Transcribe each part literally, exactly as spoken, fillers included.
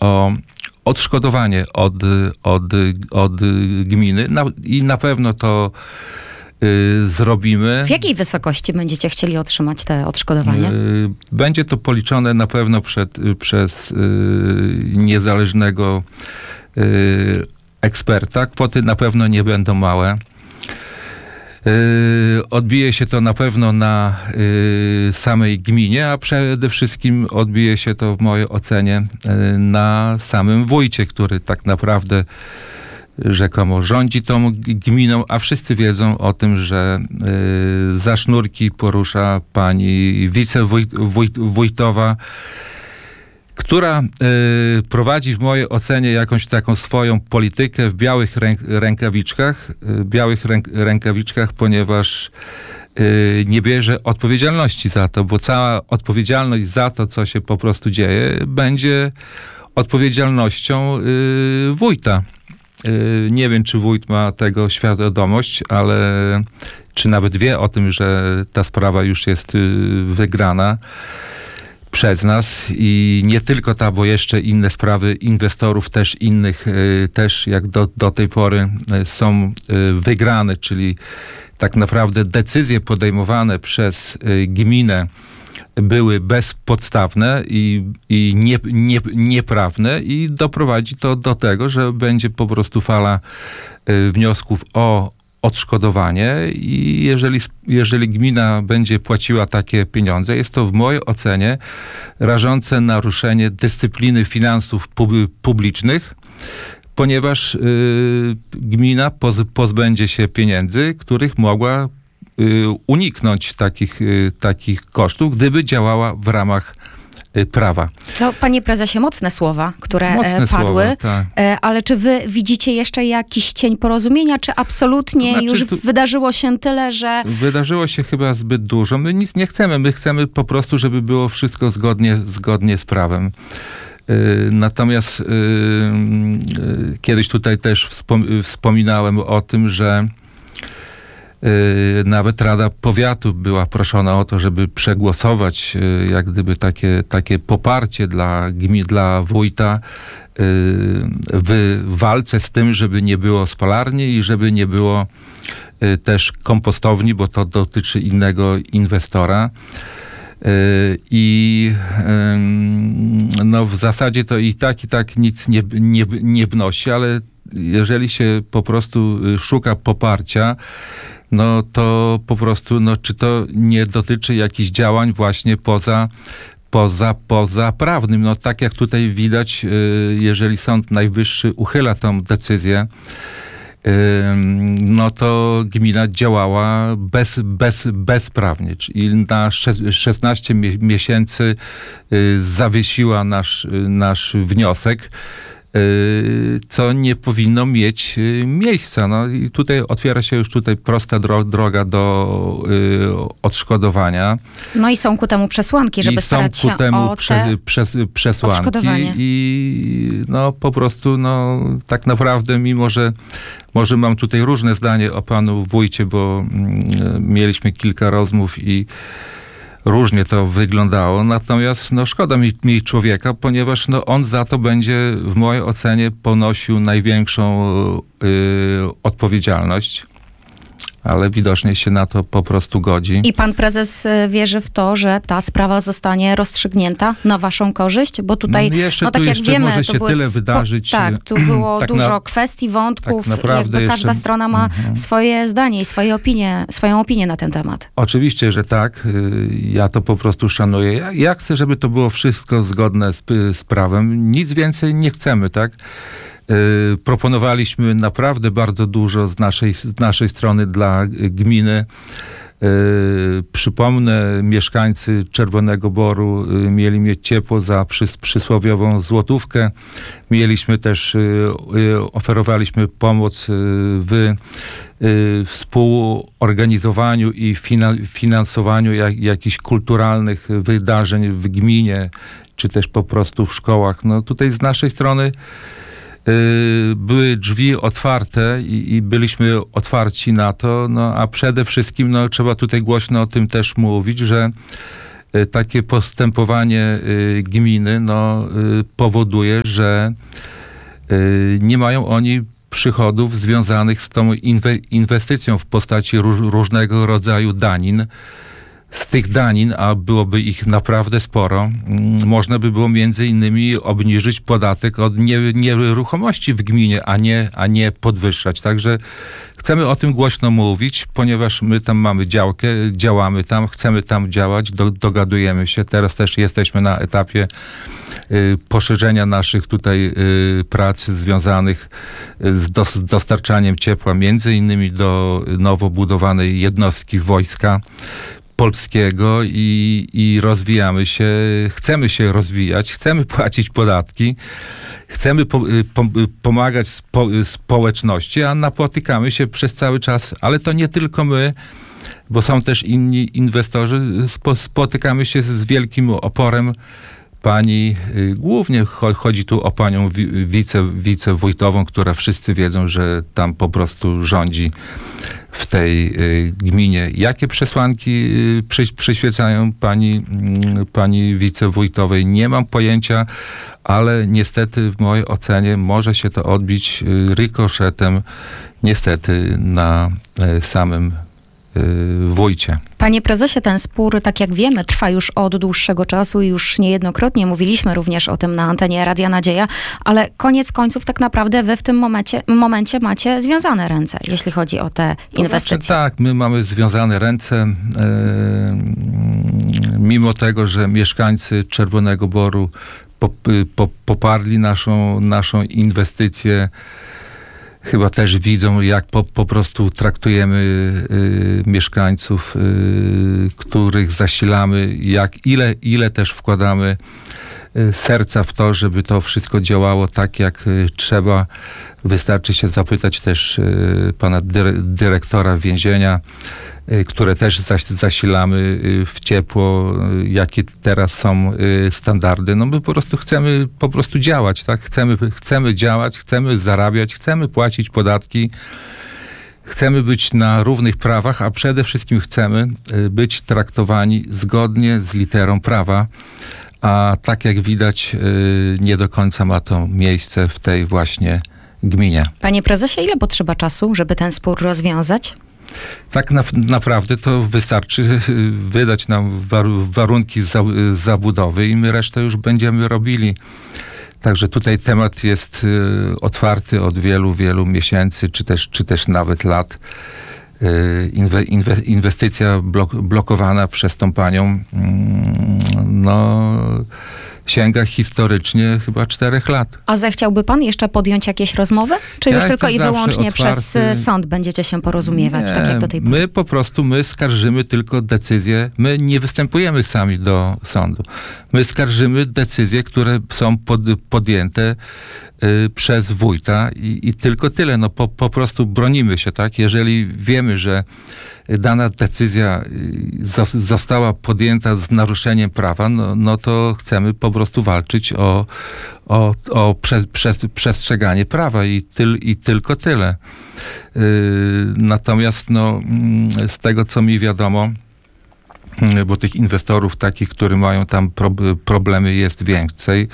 o odszkodowanie od, od, od gminy na, i na pewno to y, zrobimy. W jakiej wysokości będziecie chcieli otrzymać te odszkodowanie? Y, będzie to policzone na pewno przed, przez y, niezależnego y, eksperta. Kwoty na pewno nie będą małe. Yy, odbije się to na pewno na yy, samej gminie, a przede wszystkim odbije się to w mojej ocenie yy, na samym wójcie, który tak naprawdę rzekomo rządzi tą gminą, a wszyscy wiedzą o tym, że yy, za sznurki porusza pani wicewójtowa, która y, prowadzi w mojej ocenie jakąś taką swoją politykę w białych ręk, rękawiczkach, y, białych ręk, rękawiczkach, ponieważ y, nie bierze odpowiedzialności za to, bo cała odpowiedzialność za to, co się po prostu dzieje, będzie odpowiedzialnością y, wójta. Y, nie wiem, czy wójt ma tego świadomość, ale czy nawet wie o tym, że ta sprawa już jest y, wygrana przez nas i nie tylko ta, bo jeszcze inne sprawy inwestorów też innych, też jak do, do tej pory są wygrane, czyli tak naprawdę decyzje podejmowane przez gminę były bezpodstawne i, i nie, nie, nieprawne i doprowadzi to do tego, że będzie po prostu fala wniosków o odszkodowanie i jeżeli, jeżeli gmina będzie płaciła takie pieniądze, jest to w mojej ocenie rażące naruszenie dyscypliny finansów publicznych, ponieważ y, gmina poz, pozbędzie się pieniędzy, których mogła y, uniknąć takich, y, takich kosztów, gdyby działała w ramach prawa. To, panie prezesie, mocne słowa, które mocne padły, słowa, tak. Ale czy wy widzicie jeszcze jakiś cień porozumienia, czy absolutnie znaczy, już tu, wydarzyło się tyle, że... Wydarzyło się chyba zbyt dużo. My nic nie chcemy. My chcemy po prostu, żeby było wszystko zgodnie, zgodnie z prawem. Yy, natomiast yy, yy, kiedyś tutaj też wspom- wspominałem o tym, że nawet Rada Powiatu była proszona o to, żeby przegłosować jak gdyby takie, takie poparcie dla gmin, dla wójta w walce z tym, żeby nie było spalarni i żeby nie było też kompostowni, bo to dotyczy innego inwestora. I no w zasadzie to i tak, i tak nic nie, nie, nie wnosi, ale jeżeli się po prostu szuka poparcia, no to po prostu, no czy to nie dotyczy jakichś działań właśnie poza, poza, poza prawnym. No tak jak tutaj widać, jeżeli Sąd Najwyższy uchyla tą decyzję, no to gmina działała bez, bez, bezprawnie. Czyli na szesnaście miesięcy zawiesiła nasz, nasz wniosek, co nie powinno mieć miejsca. No i tutaj otwiera się już tutaj prosta dro- droga do y, odszkodowania. No i są ku temu przesłanki, żeby I starać są ku się temu o prze, te przes, przesłanki i no po prostu no tak naprawdę, mimo że może mam tutaj różne zdanie o panu wójcie, bo mm, mieliśmy kilka rozmów i różnie to wyglądało, natomiast no, szkoda mi, mi człowieka, ponieważ no, on za to będzie w mojej ocenie ponosił największą y, odpowiedzialność, ale widocznie się na to po prostu godzi. I pan prezes wierzy w to, że ta sprawa zostanie rozstrzygnięta na waszą korzyść? Bo tutaj, no, jeszcze, no tak tu jak jeszcze wiemy, może to się były tyle spo- wydarzyć. Tak, tu było tak dużo na, kwestii, wątków. tak naprawdę jakby każda jeszcze, strona ma mhm. swoje zdanie i swoje opinie, swoją opinię na ten temat. Oczywiście, że tak. Ja to po prostu szanuję. Ja, ja chcę, żeby to było wszystko zgodne z, z prawem. Nic więcej nie chcemy, tak? Yy, proponowaliśmy naprawdę bardzo dużo z naszej, z naszej strony dla gminy. Yy, przypomnę, mieszkańcy Czerwonego Boru yy, mieli mieć ciepło za przys, przysłowiową złotówkę. Mieliśmy też, yy, yy, oferowaliśmy pomoc yy, w yy, współorganizowaniu i fina, finansowaniu jak, jakichś kulturalnych wydarzeń w gminie, czy też po prostu w szkołach. No tutaj z naszej strony były drzwi otwarte i, i byliśmy otwarci na to, no a przede wszystkim no, trzeba tutaj głośno o tym też mówić, że y, takie postępowanie y, gminy no, y, powoduje, że y, nie mają oni przychodów związanych z tą inwe, inwestycją w postaci róż, różnego rodzaju danin. Z tych danin, a byłoby ich naprawdę sporo, można by było między innymi obniżyć podatek od nie, nieruchomości w gminie, a nie, a nie podwyższać. Także chcemy o tym głośno mówić, ponieważ my tam mamy działkę, działamy tam, chcemy tam działać, do, dogadujemy się. Teraz też jesteśmy na etapie y, poszerzenia naszych tutaj y, prac związanych z dos, dostarczaniem ciepła, między innymi do nowo budowanej jednostki wojska polskiego i, i rozwijamy się, chcemy się rozwijać, chcemy płacić podatki, chcemy po, po, pomagać spo, społeczności, a napotykamy się przez cały czas, ale to nie tylko my, bo są też inni inwestorzy, spo, spotykamy się z wielkim oporem pani, głównie chodzi tu o panią wice, wicewójtową, która wszyscy wiedzą, że tam po prostu rządzi w tej gminie. Jakie przesłanki przyświecają pani, pani wicewójtowej? Nie mam pojęcia, ale niestety w mojej ocenie może się to odbić rykoszetem niestety na samym wójcie. Panie prezesie, ten spór, tak jak wiemy, trwa już od dłuższego czasu i już niejednokrotnie mówiliśmy również o tym na antenie Radia Nadzieja, ale koniec końców tak naprawdę wy w tym momencie, momencie macie związane ręce, jeśli chodzi o te inwestycje. To znaczy, tak, my mamy związane ręce, e, mimo tego, że mieszkańcy Czerwonego Boru po, po, poparli naszą, naszą inwestycję. Chyba też widzą, jak po, po prostu traktujemy y, mieszkańców, y, których zasilamy, jak ile, ile też wkładamy y, serca w to, żeby to wszystko działało tak, jak y, trzeba. Wystarczy się zapytać też y, pana dyre, dyrektora więzienia, y, które też zaś, zasilamy y, w ciepło, y, jakie teraz są y, standardy. No my po prostu chcemy po prostu działać, tak? Chcemy, chcemy działać, chcemy zarabiać, chcemy płacić podatki, chcemy być na równych prawach, a przede wszystkim chcemy y, być traktowani zgodnie z literą prawa. A tak jak widać, y, nie do końca ma to miejsce w tej właśnie gminie. Panie prezesie, ile potrzeba czasu, żeby ten spór rozwiązać? Tak na, naprawdę to wystarczy wydać nam war, warunki za, zabudowy i my resztę już będziemy robili. Także tutaj temat jest y, otwarty od wielu, wielu miesięcy, czy też, czy też nawet lat. Y, inwe, inwe, inwestycja blok, blokowana przez tą panią, y, no... sięga historycznie chyba czterech lat. A zechciałby pan jeszcze podjąć jakieś rozmowy? Czy Ja już tylko i wyłącznie otwarty. przez sąd będziecie się porozumiewać, Nie, tak jak do tej pory? My po prostu, my skarżymy tylko decyzje, my nie występujemy sami do sądu. My skarżymy decyzje, które są pod, podjęte y, przez wójta i, i tylko tyle. No po, po prostu bronimy się, tak? Jeżeli wiemy, że dana decyzja została podjęta z naruszeniem prawa, no, no to chcemy po prostu walczyć o, o, o prze, prze, przestrzeganie prawa i, tyl, i tylko tyle. Yy, natomiast no, z tego, co mi wiadomo, bo tych inwestorów takich, którzy mają tam pro, problemy jest więcej.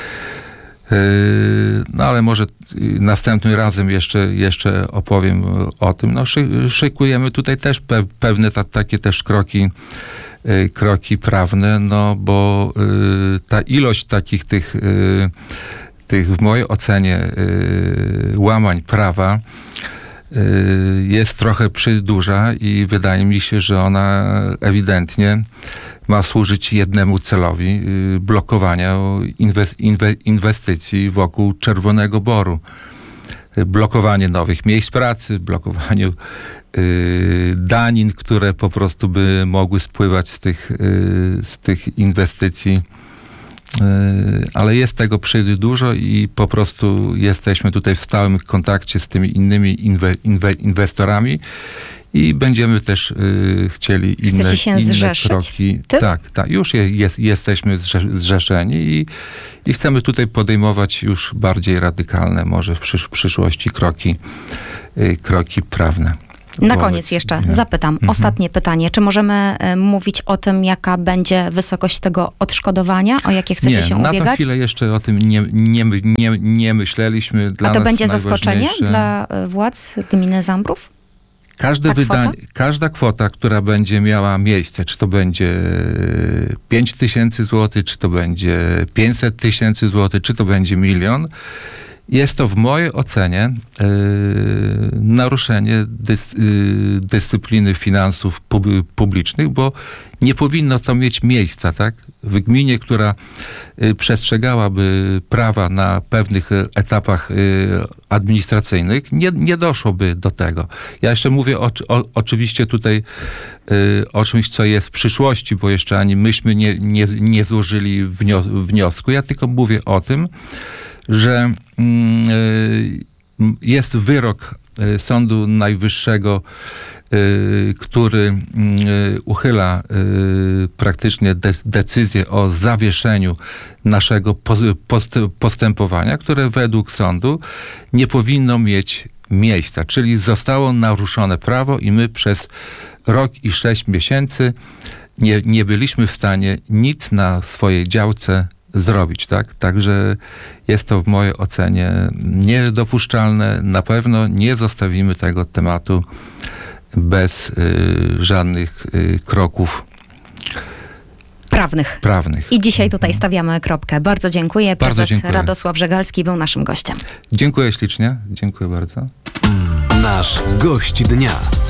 No ale może następnym razem jeszcze, jeszcze opowiem o tym. No, szykujemy tutaj też pe, pewne ta, takie też kroki, kroki prawne, no bo ta ilość takich tych, tych w mojej ocenie łamań prawa jest trochę przyduża i wydaje mi się, że ona ewidentnie ma służyć jednemu celowi, blokowania inwestycji wokół Czerwonego Boru. Blokowanie nowych miejsc pracy, blokowaniu danin, które po prostu by mogły spływać z tych, z tych inwestycji. Ale jest tego przyjdzie dużo i po prostu jesteśmy tutaj w stałym kontakcie z tymi innymi inwe, inwe, inwestorami i będziemy też y, chcieli inne, się inne zrzeszyć kroki. w tym? Tak, tak, już je, jest, jesteśmy zrze, zrzeszeni i, i chcemy tutaj podejmować już bardziej radykalne, może w przysz, przyszłości kroki, y, kroki prawne. Na wobec- koniec jeszcze nie. zapytam, Mhm. ostatnie pytanie. Czy możemy e, mówić o tym, jaka będzie wysokość tego odszkodowania, o jakie chcecie nie, się na tę ubiegać? chwilę jeszcze o tym nie, nie, nie, nie myśleliśmy. Dla A to nas będzie zaskoczenie najważniejsze- dla e, władz gminy Zambrów? Każde Ta wydanie, kwota? każda kwota, która będzie miała miejsce, czy to będzie pięć tysięcy złotych, czy to będzie pięćset tysięcy złotych, czy to będzie milion, jest to w mojej ocenie e, naruszenie dys, e, dyscypliny finansów pub, publicznych, bo nie powinno to mieć miejsca, tak? W gminie, która e, przestrzegałaby prawa na pewnych e, etapach e, administracyjnych, nie, nie doszłoby do tego. Ja jeszcze mówię o, o, oczywiście tutaj e, o czymś, co jest w przyszłości, bo jeszcze ani myśmy nie, nie, nie złożyli wnio- wniosku. Ja tylko mówię o tym, że mm, y, jest wyrok y, Sądu Najwyższego, y, który y, uchyla y, praktycznie de- decyzję o zawieszeniu naszego poz- post- postępowania, które według sądu nie powinno mieć miejsca, czyli zostało naruszone prawo i my przez rok i sześć miesięcy nie, nie byliśmy w stanie nic na swojej działce zrobić, tak? Także jest to w mojej ocenie niedopuszczalne. Na pewno nie zostawimy tego tematu bez y, żadnych y, kroków Prawnych. prawnych. I dzisiaj tutaj stawiamy kropkę. Bardzo dziękuję. Bardzo Prezes dziękuję. Radosław Żegalski był naszym gościem. Dziękuję ślicznie. Dziękuję bardzo. Nasz gość dnia.